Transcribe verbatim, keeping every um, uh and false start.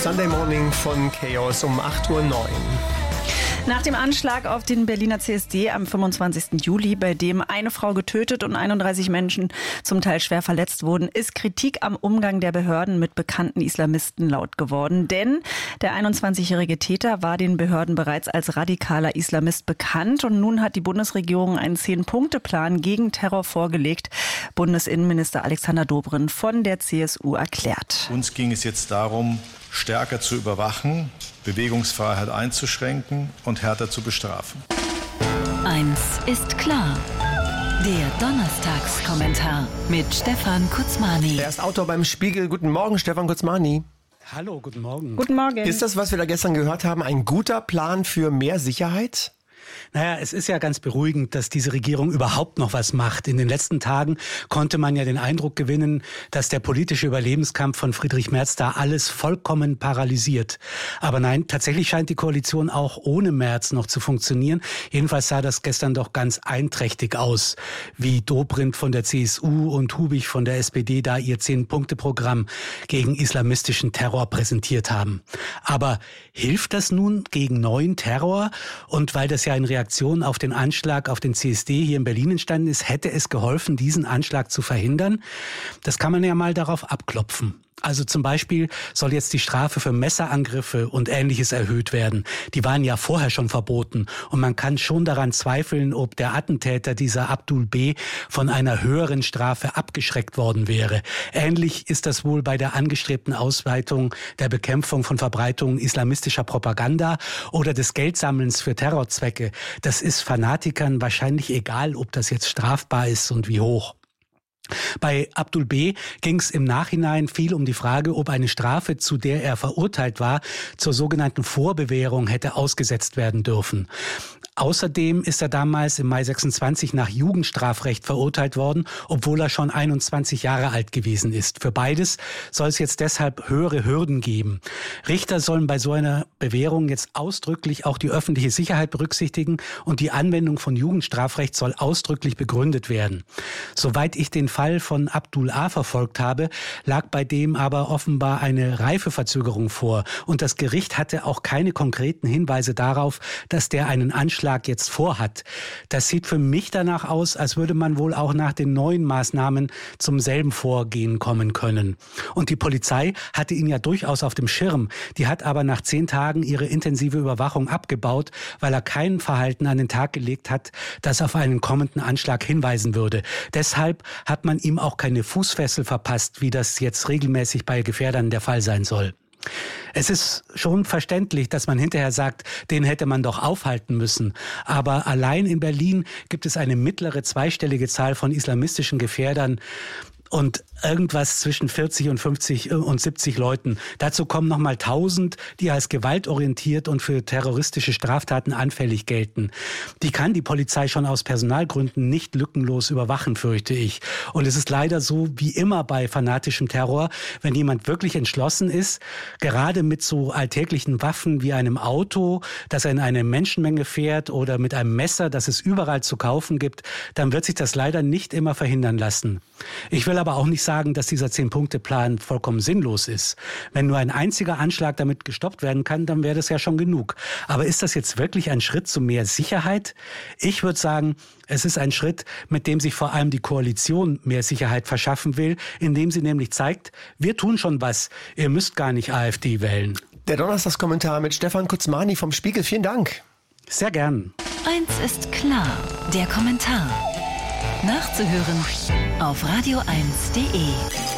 Sunday Morning von Chaos um acht Uhr neun. Nach dem Anschlag auf den Berliner C S D am fünfundzwanzigsten Juli, bei dem eine Frau getötet und einunddreißig Menschen zum Teil schwer verletzt wurden, ist Kritik am Umgang der Behörden mit bekannten Islamisten laut geworden. Denn der einundzwanzigjährige Täter war den Behörden bereits als radikaler Islamist bekannt. Und nun hat die Bundesregierung einen Zehn-Punkte-Plan gegen Terror vorgelegt. Bundesinnenminister Alexander Dobrindt von der C S U erklärt. Uns ging es jetzt darum, stärker zu überwachen, Bewegungsfreiheit einzuschränken und härter zu bestrafen. Eins ist klar. Der Donnerstagskommentar mit Stefan Kutzmani. Er ist Autor beim Spiegel. Guten Morgen, Stefan Kutzmani. Hallo, guten Morgen. Guten Morgen. Ist das, was wir da gestern gehört haben, ein guter Plan für mehr Sicherheit? Naja, es ist ja ganz beruhigend, dass diese Regierung überhaupt noch was macht. In den letzten Tagen konnte man ja den Eindruck gewinnen, dass der politische Überlebenskampf von Friedrich Merz da alles vollkommen paralysiert. Aber nein, tatsächlich scheint die Koalition auch ohne Merz noch zu funktionieren. Jedenfalls sah das gestern doch ganz einträchtig aus, wie Dobrindt von der C S U und Hubig von der S P D da ihr Zehn-Punkte-Programm gegen islamistischen Terror präsentiert haben. Aber hilft das nun gegen neuen Terror? Und weil das ja in Reaktion auf den Anschlag auf den C S D hier in Berlin entstanden ist, hätte es geholfen, diesen Anschlag zu verhindern? Das kann man ja mal darauf abklopfen. Also zum Beispiel soll jetzt die Strafe für Messerangriffe und Ähnliches erhöht werden. Die waren ja vorher schon verboten. Und man kann schon daran zweifeln, ob der Attentäter, dieser Abdul B., von einer höheren Strafe abgeschreckt worden wäre. Ähnlich ist das wohl bei der angestrebten Ausweitung der Bekämpfung von Verbreitung islamistischer Propaganda oder des Geldsammelns für Terrorzwecke. Das ist Fanatikern wahrscheinlich egal, ob das jetzt strafbar ist und wie hoch. Bei Abdul B. ging es im Nachhinein viel um die Frage, ob eine Strafe, zu der er verurteilt war, zur sogenannten Vorbewährung hätte ausgesetzt werden dürfen. Außerdem ist er damals im Mai sechsundzwanzig nach Jugendstrafrecht verurteilt worden, obwohl er schon einundzwanzig Jahre alt gewesen ist. Für beides soll es jetzt deshalb höhere Hürden geben. Richter sollen bei so einer Bewährung jetzt ausdrücklich auch die öffentliche Sicherheit berücksichtigen und die Anwendung von Jugendstrafrecht soll ausdrücklich begründet werden. Soweit ich den Fall von Abdul A. verfolgt habe, lag bei dem aber offenbar eine Reifeverzögerung vor. Und das Gericht hatte auch keine konkreten Hinweise darauf, dass der einen Anschlag jetzt vorhat. Das sieht für mich danach aus, als würde man wohl auch nach den neuen Maßnahmen zum selben Vorgehen kommen können. Und die Polizei hatte ihn ja durchaus auf dem Schirm. Die hat aber nach zehn Tagen ihre intensive Überwachung abgebaut, weil er kein Verhalten an den Tag gelegt hat, das auf einen kommenden Anschlag hinweisen würde. Deshalb hat man ihm auch keine Fußfessel verpasst, wie das jetzt regelmäßig bei Gefährdern der Fall sein soll. Es ist schon verständlich, dass man hinterher sagt, den hätte man doch aufhalten müssen. Aber allein in Berlin gibt es eine mittlere zweistellige Zahl von islamistischen Gefährdern und irgendwas zwischen vierzig und fünfzig und siebzig Leuten. Dazu kommen nochmal tausend, die als gewaltorientiert und für terroristische Straftaten anfällig gelten. Die kann die Polizei schon aus Personalgründen nicht lückenlos überwachen, fürchte ich. Und es ist leider so, wie immer bei fanatischem Terror, wenn jemand wirklich entschlossen ist, gerade mit so alltäglichen Waffen wie einem Auto, das er in eine Menschenmenge fährt oder mit einem Messer, das es überall zu kaufen gibt, dann wird sich das leider nicht immer verhindern lassen. Ich will aber auch nicht sagen, dass dieser Zehn-Punkte-Plan vollkommen sinnlos ist. Wenn nur ein einziger Anschlag damit gestoppt werden kann, dann wäre das ja schon genug. Aber ist das jetzt wirklich ein Schritt zu mehr Sicherheit? Ich würde sagen, es ist ein Schritt, mit dem sich vor allem die Koalition mehr Sicherheit verschaffen will, indem sie nämlich zeigt, wir tun schon was, ihr müsst gar nicht AfD wählen. Der Donnerstagskommentar mit Stefan Kutzmani vom Spiegel. Vielen Dank. Sehr gern. Eins ist klar, der Kommentar. Nachzuhören auf radio eins punkt de.